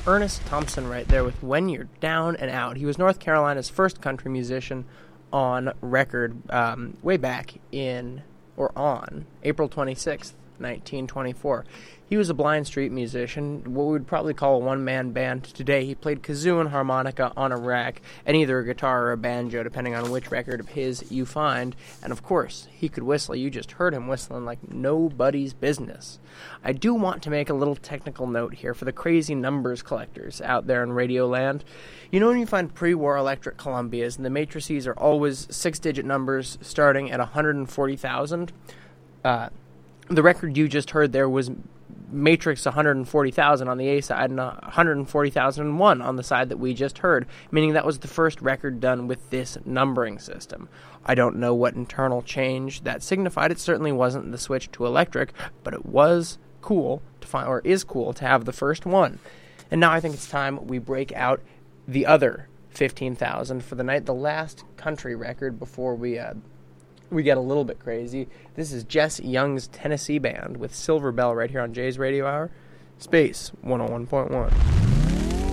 Ernest Thompson right there with When You're Down and Out. He was North Carolina's first country musician on record way back on April 26th, 1924. He was a blind street musician, what we would probably call a one-man band today. He played kazoo and harmonica on a rack, and either a guitar or a banjo, depending on which record of his you find. And of course, he could whistle. You just heard him whistling like nobody's business. I do want to make a little technical note here for the crazy numbers collectors out there in Radio Land. You know when you find pre-war electric Columbias, and the matrices are always six-digit numbers starting at 140,000? The record you just heard there was Matrix 140,000 on the A side and 140,001 on the side that we just heard, meaning that was the first record done with this numbering system. I don't know what internal change that signified. It certainly wasn't the switch to electric, but it was cool to find, or is cool to have the first one. And now I think it's time we break out the other 15,000 for the night, the last country record before we get a little bit crazy. This is Jess Young's Tennessee Band with Silver Bell right here on Jay's Radio Hour, Space 101.1.